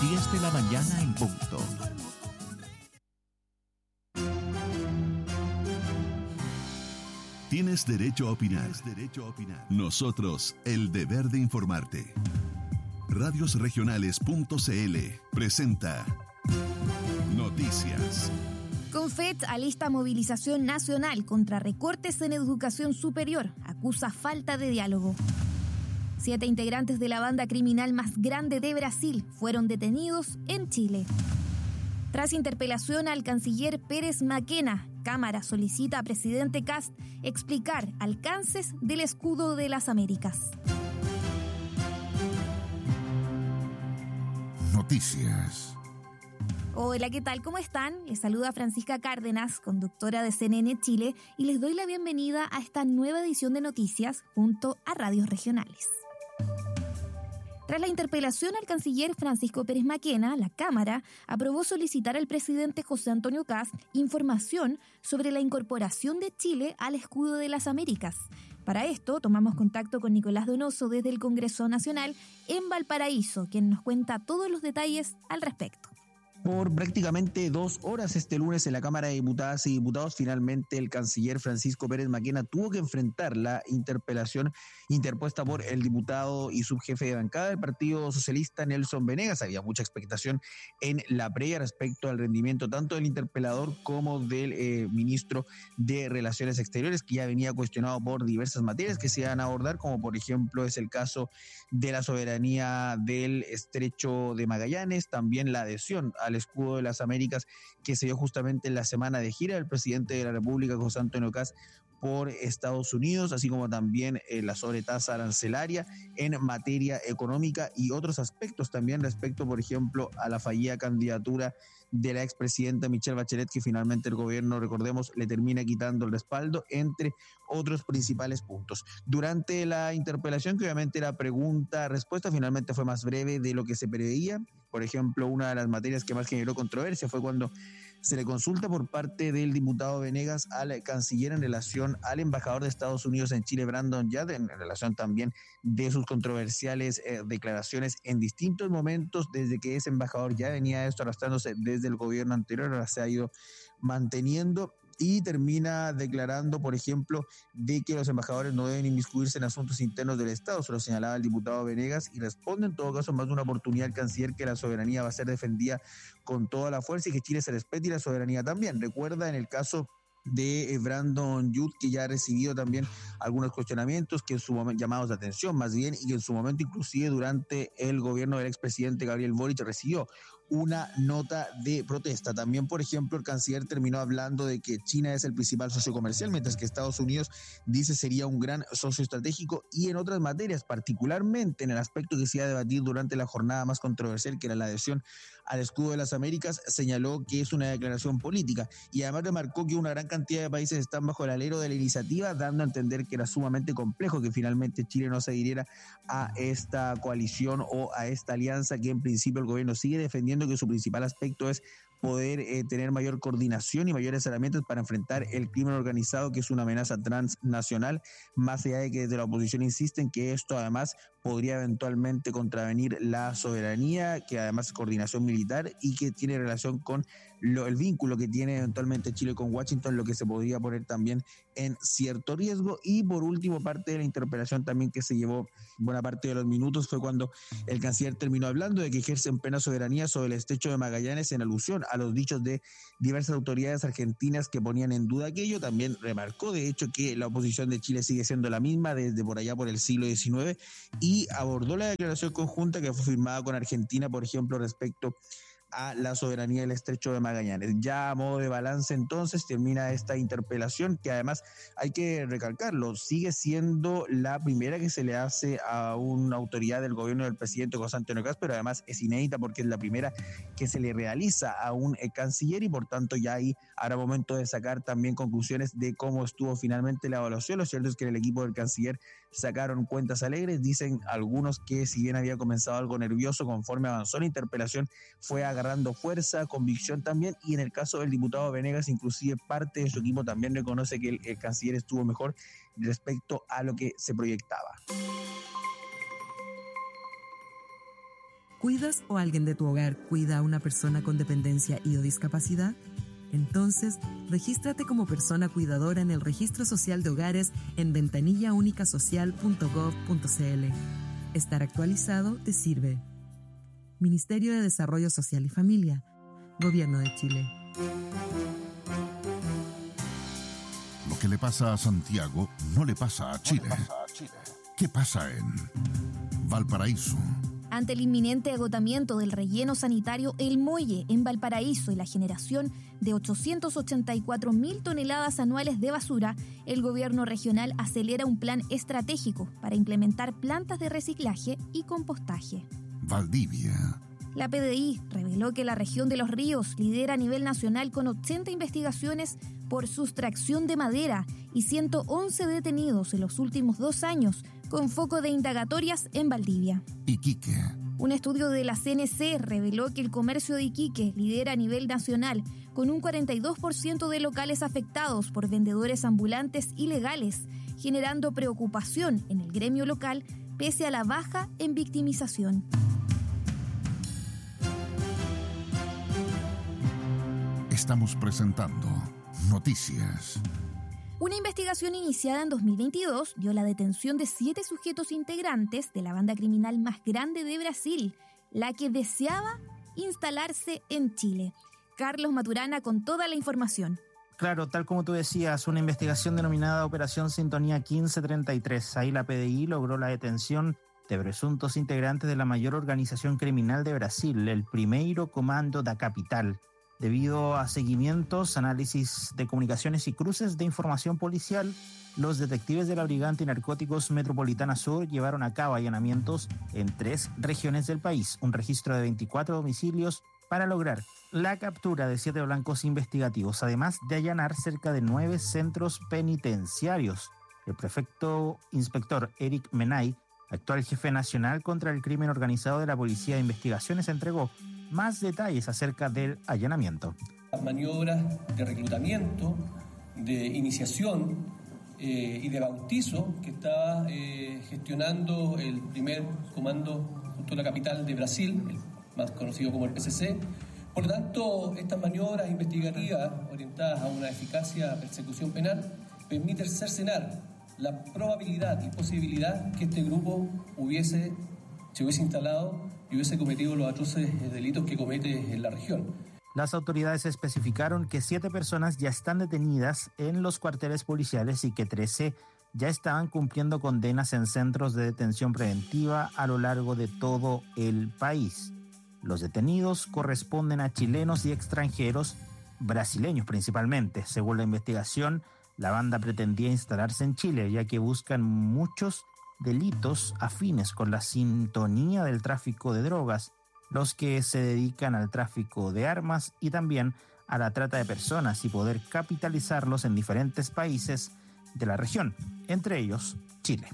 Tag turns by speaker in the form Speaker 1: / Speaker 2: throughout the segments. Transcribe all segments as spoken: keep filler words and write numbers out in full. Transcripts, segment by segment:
Speaker 1: diez de la mañana en punto. Tienes derecho a opinar. Tienes derecho a opinar. Nosotros, el deber de informarte. radios regionales punto c l presenta Noticias.
Speaker 2: Confet alista movilización nacional contra recortes en educación superior. Acusa falta de diálogo. Siete integrantes de la banda criminal más grande de Brasil fueron detenidos en Chile. Tras interpelación al canciller Pérez Mackenna, Cámara solicita a presidente Kast explicar alcances del escudo de las Américas.
Speaker 3: Noticias.
Speaker 2: Hola, ¿qué tal? ¿Cómo están? Les saluda Francisca Cárdenas, conductora de C N N Chile, y les doy la bienvenida a esta nueva edición de Noticias junto a Radios Regionales. Tras la interpelación al canciller Francisco Pérez Mackenna, la Cámara aprobó solicitar al presidente José Antonio Kast información sobre la incorporación de Chile al escudo de las Américas. Para esto, tomamos contacto con Nicolás Donoso desde el Congreso Nacional en Valparaíso, quien nos cuenta todos los detalles al respecto.
Speaker 4: Por prácticamente dos horas este lunes en la Cámara de Diputadas y Diputados, finalmente el canciller Francisco Pérez Mackenna tuvo que enfrentar la interpelación interpuesta por el diputado y subjefe de bancada del Partido Socialista, Nelson Venegas. Había mucha expectación en la previa respecto al rendimiento tanto del interpelador como del eh, ministro de Relaciones Exteriores, que ya venía cuestionado por diversas materias que se iban a abordar, como por ejemplo es el caso de la soberanía del Estrecho de Magallanes, también la adhesión al escudo de las Américas que se dio justamente en la semana de gira del presidente de la República, José Antonio Kast, por Estados Unidos, así como también eh, la sobretasa arancelaria en materia económica y otros aspectos también respecto, por ejemplo, a la fallida candidatura de la expresidenta Michelle Bachelet, que finalmente el gobierno, recordemos, le termina quitando el respaldo, entre otros principales puntos. Durante la interpelación, que obviamente era pregunta-respuesta, finalmente fue más breve de lo que se preveía. Por ejemplo, una de las materias que más generó controversia fue cuando se le consulta por parte del diputado Venegas al canciller en relación al embajador de Estados Unidos en Chile, Brandon Yard, en relación también de sus controversiales eh, declaraciones en distintos momentos, desde que ese embajador ya venía esto arrastrándose desde el gobierno anterior, ahora se ha ido manteniendo. Y termina declarando, por ejemplo, de que los embajadores no deben inmiscuirse en asuntos internos del Estado. Se lo señalaba el diputado Venegas y responde en todo caso más de una oportunidad al canciller que la soberanía va a ser defendida con toda la fuerza y que Chile se respete y la soberanía también. Recuerda en el caso de Brandon Yard, que ya ha recibido también algunos cuestionamientos, que en su momento, llamados de atención más bien, y que en su momento inclusive durante el gobierno del expresidente Gabriel Boric recibió una nota de protesta. También, por ejemplo, el canciller terminó hablando de que China es el principal socio comercial, mientras que Estados Unidos dice sería un gran socio estratégico, y en otras materias, particularmente en el aspecto que se iba a debatir durante la jornada más controversial, que era la adhesión al escudo de las Américas, señaló que es una declaración política y además remarcó que una gran cantidad de países están bajo el alero de la iniciativa, dando a entender que era sumamente complejo que finalmente Chile no se adhiriera a esta coalición o a esta alianza que en principio el gobierno sigue defendiendo, que su principal aspecto es poder eh, tener mayor coordinación y mayores herramientas para enfrentar el crimen organizado, que es una amenaza transnacional, más allá de que desde la oposición insisten que esto además podría eventualmente contravenir la soberanía, que además es coordinación militar y que tiene relación con lo, el vínculo que tiene eventualmente Chile con Washington, lo que se podría poner también en cierto riesgo. Y por último, parte de la interpelación también que se llevó buena parte de los minutos fue cuando el canciller terminó hablando de que ejercen plena soberanía sobre el Estrecho de Magallanes, en alusión a los dichos de diversas autoridades argentinas que ponían en duda aquello. También remarcó, de hecho, que la oposición de Chile sigue siendo la misma desde por allá por el siglo diecinueve, y abordó la declaración conjunta que fue firmada con Argentina, por ejemplo, respecto a la soberanía del Estrecho de Magallanes. Ya a modo de balance, entonces, termina esta interpelación, que además hay que recalcarlo, sigue siendo la primera que se le hace a una autoridad del gobierno del presidente José Antonio Kast, pero además es inédita porque es la primera que se le realiza a un eh, canciller, y por tanto ya ahí habrá momento de sacar también conclusiones de cómo estuvo finalmente la evaluación. Lo cierto es que en el equipo del canciller sacaron cuentas alegres. Dicen algunos que si bien había comenzado algo nervioso, conforme avanzó la interpelación fue agarrando fuerza, convicción también, y en el caso del diputado Venegas, inclusive parte de su equipo también reconoce que el, el canciller estuvo mejor respecto a lo que se proyectaba.
Speaker 3: ¿Cuidas o alguien de tu hogar cuida a una persona con dependencia y o discapacidad? Entonces, regístrate como persona cuidadora en el Registro Social de Hogares en ventanilla única social punto gov punto cl. Estar actualizado te sirve. Ministerio de Desarrollo Social y Familia. Gobierno de Chile.
Speaker 1: Lo que le pasa a Santiago no le pasa a Chile. ¿Qué pasa en Valparaíso?
Speaker 2: Ante el inminente agotamiento del relleno sanitario El Muelle en Valparaíso y la generación de ochocientas ochenta y cuatro mil toneladas anuales de basura, el gobierno regional acelera un plan estratégico para implementar plantas de reciclaje y compostaje.
Speaker 1: Valdivia.
Speaker 2: La P D I reveló que la región de Los Ríos lidera a nivel nacional con ochenta investigaciones por sustracción de madera y ciento once detenidos en los últimos dos años, con foco de indagatorias en Valdivia.
Speaker 1: Iquique.
Speaker 2: Un estudio de la C N C reveló que el comercio de Iquique lidera a nivel nacional, con un cuarenta y dos por ciento de locales afectados por vendedores ambulantes ilegales, generando preocupación en el gremio local pese a la baja en victimización.
Speaker 1: Estamos presentando Noticias.
Speaker 2: Una investigación iniciada en dos mil veintidós dio la detención de siete sujetos integrantes de la banda criminal más grande de Brasil, la que deseaba instalarse en Chile. Carlos Maturana con toda la información.
Speaker 5: Claro, tal como tú decías, una investigación denominada Operación Sintonía quince treinta y tres. Ahí la P D I logró la detención de presuntos integrantes de la mayor organización criminal de Brasil, el Primeiro Comando da Capital. Debido a seguimientos, análisis de comunicaciones y cruces de información policial, los detectives de la Brigada Antinarcóticos Metropolitana Sur llevaron a cabo allanamientos en tres regiones del país, un registro de veinticuatro domicilios para lograr la captura de siete blancos investigativos, además de allanar cerca de nueve centros penitenciarios. El prefecto inspector Eric Menay, actual jefe nacional contra el crimen organizado de la Policía de Investigaciones, entregó más detalles acerca del allanamiento.
Speaker 6: Las maniobras de reclutamiento, de iniciación eh, y de bautizo que está eh, gestionando el primer comando junto a la capital de Brasil, el más conocido como el P C C. Por lo tanto, estas maniobras investigativas orientadas a una eficacia persecución penal permiten cercenar la probabilidad y posibilidad que este grupo hubiese, se hubiese instalado y hubiese cometido los atroces delitos que comete en la región.
Speaker 5: Las autoridades especificaron que siete personas ya están detenidas en los cuarteles policiales y que trece ya estaban cumpliendo condenas en centros de detención preventiva a lo largo de todo el país. Los detenidos corresponden a chilenos y extranjeros, brasileños principalmente. Según la investigación, la banda pretendía instalarse en Chile, ya que buscan muchos delitos afines con la sintonía del tráfico de drogas, los que se dedican al tráfico de armas y también a la trata de personas y poder capitalizarlos en diferentes países de la región, entre ellos Chile.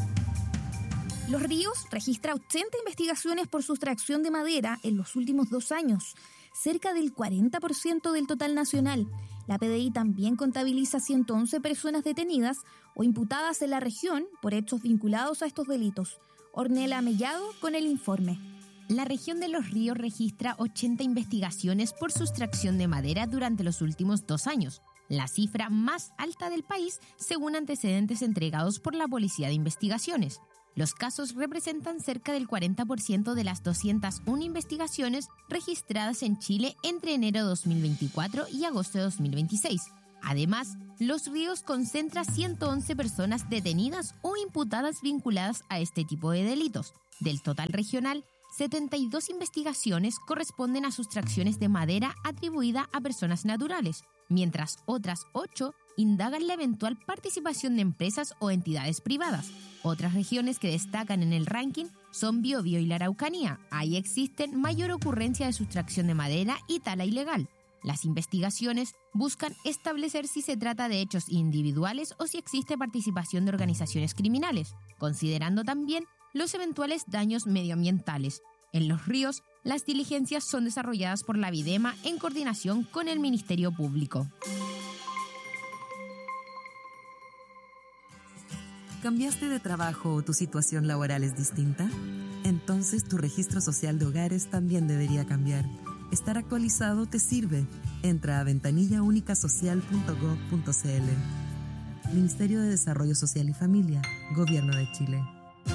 Speaker 2: Los Ríos registra ochenta investigaciones por sustracción de madera en los últimos dos años, cerca del cuarenta por ciento del total nacional. La P D I también contabiliza ciento once personas detenidas o imputadas en la región por hechos vinculados a estos delitos. Ornella Mellado con el informe.
Speaker 7: La región de Los Ríos registra ochenta investigaciones por sustracción de madera durante los últimos dos años, la cifra más alta del país según antecedentes entregados por la Policía de Investigaciones. Los casos representan cerca del cuarenta por ciento de las doscientas una investigaciones registradas en Chile entre enero de dos mil veinticuatro y agosto de dos mil veintiséis. Además, Los Ríos concentra ciento once personas detenidas o imputadas vinculadas a este tipo de delitos. Del total regional, setenta y dos investigaciones corresponden a sustracciones de madera atribuida a personas naturales, mientras otras ocho indagan la eventual participación de empresas o entidades privadas. Otras regiones que destacan en el ranking son Biobío y la Araucanía. Ahí existen mayor ocurrencia de sustracción de madera y tala ilegal. Las investigaciones buscan establecer si se trata de hechos individuales o si existe participación de organizaciones criminales, considerando también los eventuales daños medioambientales. En Los Ríos, las diligencias son desarrolladas por la Videma en coordinación con el Ministerio Público.
Speaker 3: ¿Cambiaste de trabajo o tu situación laboral es distinta? Entonces tu registro social de hogares también debería cambiar. Estar actualizado te sirve. Entra a ventanilla única social punto gob punto c l. Ministerio de Desarrollo Social y Familia, Gobierno de Chile.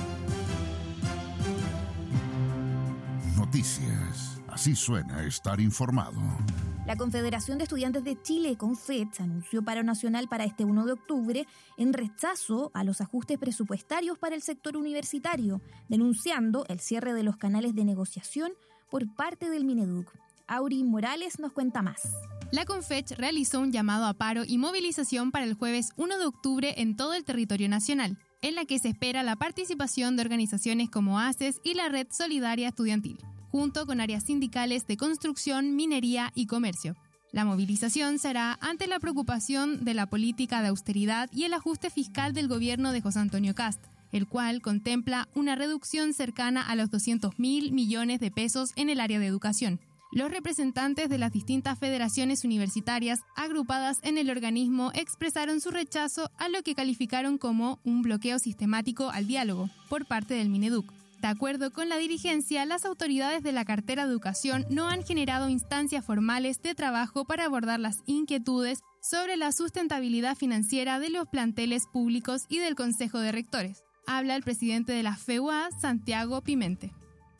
Speaker 1: Noticias. Así suena estar informado.
Speaker 2: La Confederación de Estudiantes de Chile, CONFECH, anunció paro nacional para este primero de octubre en rechazo a los ajustes presupuestarios para el sector universitario, denunciando el cierre de los canales de negociación por parte del Mineduc. Auri Morales nos cuenta más.
Speaker 8: La CONFECH realizó un llamado a paro y movilización para el jueves primero de octubre en todo el territorio nacional, en la que se espera la participación de organizaciones como ACES y la Red Solidaria Estudiantil, junto con áreas sindicales de construcción, minería y comercio. La movilización será ante la preocupación de la política de austeridad y el ajuste fiscal del gobierno de José Antonio Kast, el cual contempla una reducción cercana a los doscientos mil millones de pesos en el área de educación. Los representantes de las distintas federaciones universitarias agrupadas en el organismo expresaron su rechazo a lo que calificaron como un bloqueo sistemático al diálogo por parte del Mineduc. De acuerdo con la dirigencia, las autoridades de la cartera de educación no han generado instancias formales de trabajo para abordar las inquietudes sobre la sustentabilidad financiera de los planteles públicos y del Consejo de Rectores. Habla el presidente de la FEUA, Santiago Pimente.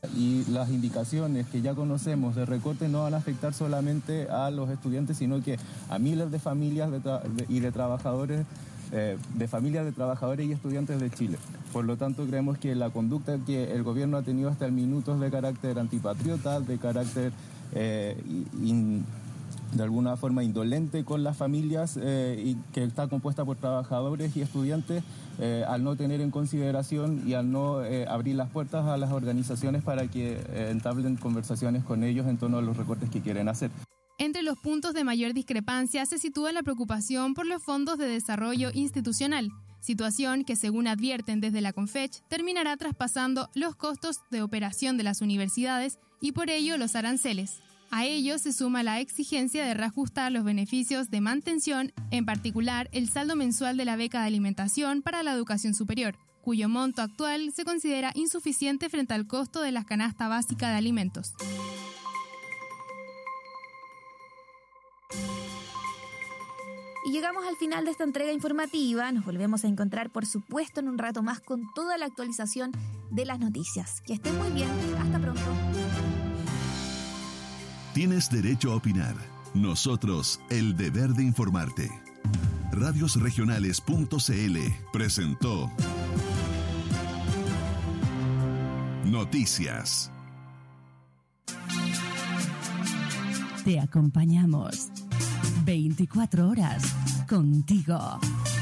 Speaker 9: Y las indicaciones que ya conocemos de recorte no van a afectar solamente a los estudiantes, sino que a miles de familias de tra- de, y de trabajadores, eh, de familias de trabajadores y estudiantes de Chile. Por lo tanto, creemos que la conducta que el gobierno ha tenido hasta el minuto es de carácter antipatriota, de carácter eh, in, de alguna forma indolente con las familias eh, y que está compuesta por trabajadores y estudiantes, eh, al no tener en consideración y al no eh, abrir las puertas a las organizaciones para que eh, entablen conversaciones con ellos en torno a los recortes que quieren hacer.
Speaker 8: Entre los puntos de mayor discrepancia se sitúa la preocupación por los fondos de desarrollo institucional, situación que, según advierten desde la CONFECH, terminará traspasando los costos de operación de las universidades y por ello los aranceles. A ello se suma la exigencia de reajustar los beneficios de mantención, en particular el saldo mensual de la beca de alimentación para la educación superior, cuyo monto actual se considera insuficiente frente al costo de la canasta básica de alimentos.
Speaker 2: Y llegamos al final de esta entrega informativa. Nos volvemos a encontrar, por supuesto, en un rato más con toda la actualización de las noticias. Que estén muy bien. Hasta pronto.
Speaker 1: Tienes derecho a opinar. Nosotros, el deber de informarte. radios regionales punto c l presentó Noticias.
Speaker 10: Te acompañamos veinticuatro horas contigo.